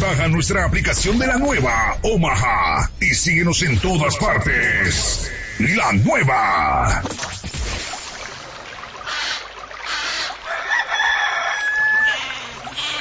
Baja nuestra aplicación de la nueva Omaha y síguenos en todas partes. La nueva.